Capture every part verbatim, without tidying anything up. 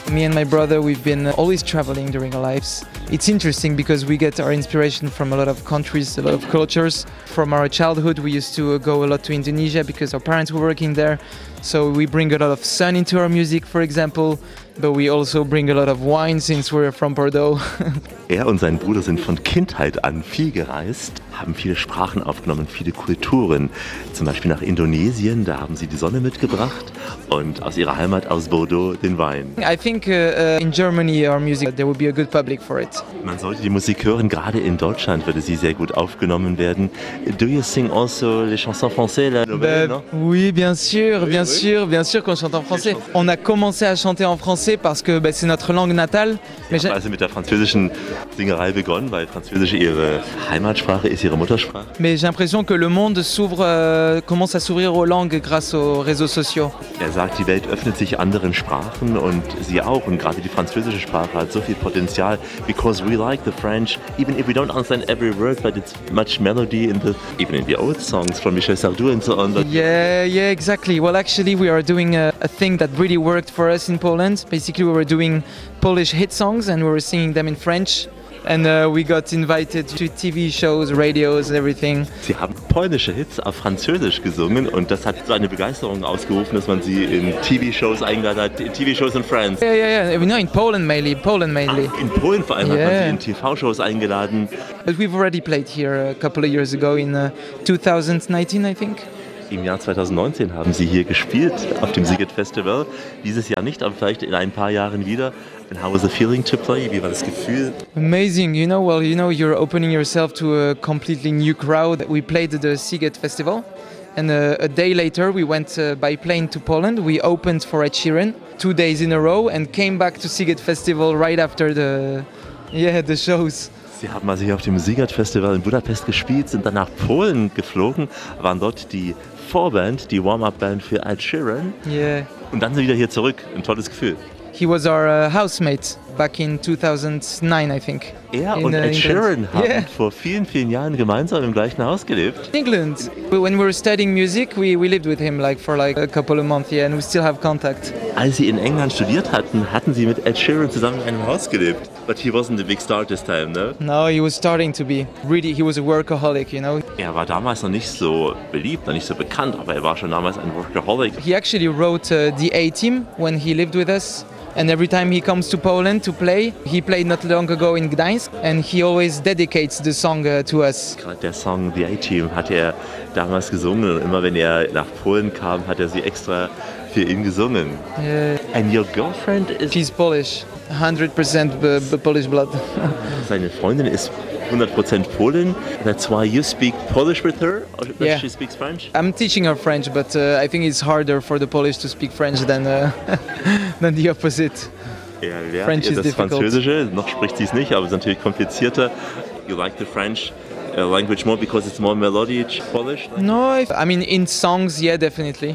Me and my brother, we've been always traveling during our lives. It's interesting because we get our inspiration from a lot of countries, a lot of cultures. From our childhood, we used to go a lot to Indonesia because our parents were working there. So we bring a lot of sun into our music, for example, but we also bring a lot of wine since we're from Bordeaux. Er und sein Bruder sind von Kindheit an viel gereist, haben viele Sprachen aufgenommen, viele Kulturen. Zum Beispiel nach Indonesien, da haben sie die Sonne mitgebracht und aus ihrer Heimat aus Bordeaux den Wein. I think uh, uh, in Germany our music, there will be a good public for it. Man sollte die Musik hören, gerade in Deutschland würde sie sehr gut aufgenommen werden. Do you sing also les chansons françaises, la nouvelle, bah, non? Oui, bien sûr, bien sûr, bien sûr qu'on chante en français. On a commencé à chanter en français parce que bah, c'est notre langue natale. Sie haben also mit der französischen Singerei begonnen, weil Französisch ihre Heimatsprache ist, ihre Muttersprache. Mais j'ai l'impression que le monde s'ouvre, euh, commence à s'ouvrir aux langues grâce aux réseaux sociaux. Er sagt, die Welt öffnet sich anderen Sprachen und sie auch. Und gerade die französische Sprache hat so viel Potenzial. Because we like the French, even if we don't understand every word, but it's much melody in the, even in the old songs from Michel Sardou and so on. But yeah, yeah, exactly. Well, actually, we are doing a, a thing that really worked for us in Poland. Basically, we were doing Polish hit songs and we were singing them in French. And uh, we got invited to T V shows, radios, everything. Sie haben polnische Hits auf Französisch gesungen und das hat so eine Begeisterung ausgerufen, dass man sie in T V-Shows eingeladen hat, in T V-Shows in France. Yeah, yeah, yeah. No, in Poland mainly, Poland mainly. Ah, in Polen vor allem yeah. hat man sie in T V-Shows eingeladen. But we've already played here a couple of years ago in uh, twenty nineteen, I think. Im Jahr zwanzig neunzehn haben sie hier gespielt auf dem Sziget Festival. Dieses Jahr nicht, aber vielleicht in ein paar Jahren wieder. And how was the feeling to play? Wie war das Gefühl? Amazing, you know, well, you know, you're opening yourself to a completely new crowd. We played at the Sziget Festival, and uh, a day later we went uh, by plane to Poland. We opened for Ed Sheeran two days in a row and came back to Sziget Festival right after the, yeah, the shows. Sie haben also hier auf dem Sziget Festival in Budapest gespielt, sind dann nach Polen geflogen, waren dort die Vorband, die Warm-Up-Band für Ed Sheeran. Yeah. Und dann sind sie wieder hier zurück. Ein tolles Gefühl. He was our uh, housemate back in two thousand nine, I think. Er in, und uh, Ed Sheeran haben yeah. vor vielen, vielen Jahren gemeinsam im gleichen Haus gelebt. England. When we were studying music, we, we lived with him like for like a couple of months, yeah, and we still have contact. Als sie in England studiert hatten, hatten sie mit Ed Sheeran zusammen in einem Haus gelebt. But he wasn't a big star this time, no? No, he was starting to be. Really, he was a workaholic, you know. Er war damals noch nicht so beliebt, noch nicht so bekannt, aber er war schon damals ein Workaholic. He actually wrote uh, the A-Team when he lived with us. And every time he comes to Poland to play, he played not long ago in Gdańsk, and he always dedicates the song uh, to us. Gerade der Song The A-Team hat er damals gesungen und immer wenn er nach Polen kam, hat er sie extra für ihn gesungen. Yeah. And your girlfriend is... She's Polish, one hundred percent b- b- Polish blood. Seine Freundin ist hundert Prozent Polin. That's why you speak Polish with her? Or does Yeah. she speaks French? I'm teaching her French, but uh, I think it's harder for the Polish to speak French than, uh, than the opposite. Er lernt French ihr is das difficult. Französische, noch spricht sie es nicht, aber es ist natürlich komplizierter. You like the French uh, language more because it's more melodic Polish? No, I, I mean in songs, yeah, definitely.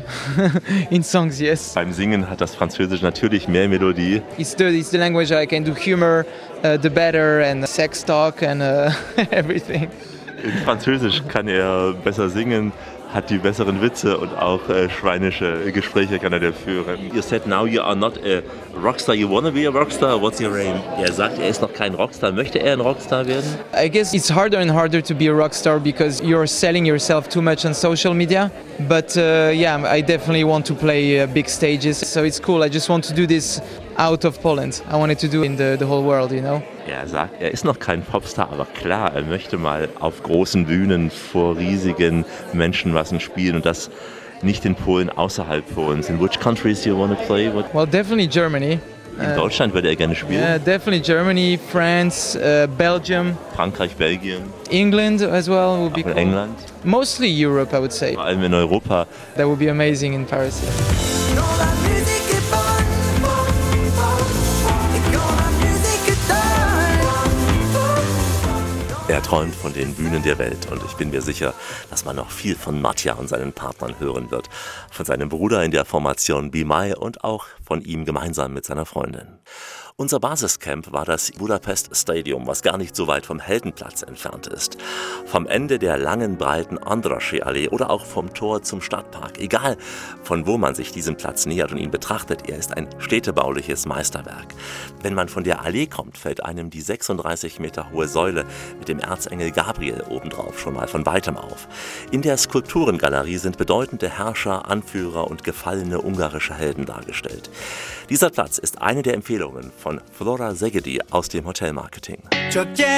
In songs, yes. Beim Singen hat das Französisch natürlich mehr Melodie. It's the, it's the language I can do humor, uh, the better, and sex talk, and uh, everything. In Französisch kann er besser singen, hat die besseren Witze und auch äh, schweinische Gespräche kann er da führen. You said now you are not a rockstar, you wanna be a rockstar, what's your aim? Er sagt, er ist noch kein Rockstar, möchte er ein Rockstar werden? I guess it's harder and harder to be a rock star because you're selling yourself too much on social media. But uh, yeah, I definitely want to play uh, big stages. So it's cool. I just want to do this out of Poland. I wanted to do in the, the whole world, you know. Er sagt, er ist noch kein Popstar, aber klar, er möchte mal auf großen Bühnen vor riesigen Menschenmassen spielen und das nicht in Polen, außerhalb Polens. In which countries do you want to play? What? Well, definitely Germany. In Deutschland würde er gerne spielen. Yeah, definitely Germany, France, uh, Belgium, Frankreich, Belgien, England as well would be auch in cool. England, Mostly Europe, I would say. vor allem in Europa. That would be amazing in Paris. Er träumt von den Bühnen der Welt und ich bin mir sicher, dass man noch viel von Matja und seinen Partnern hören wird. Von seinem Bruder in der Formation Be My und auch von ihm gemeinsam mit seiner Freundin. Unser Basiscamp war das Budapest Stadium, was gar nicht so weit vom Heldenplatz entfernt ist. Vom Ende der langen, breiten Andrassy-Allee oder auch vom Tor zum Stadtpark. Egal, von wo man sich diesem Platz nähert und ihn betrachtet, er ist ein städtebauliches Meisterwerk. Wenn man von der Allee kommt, fällt einem die sechsunddreißig Meter hohe Säule mit dem Erzengel Gabriel obendrauf schon mal von weitem auf. In der Skulpturengalerie sind bedeutende Herrscher, Anführer und gefallene ungarische Helden dargestellt. Dieser Platz ist eine der Empfehlungen von Flora Szegedy aus dem Hotelmarketing.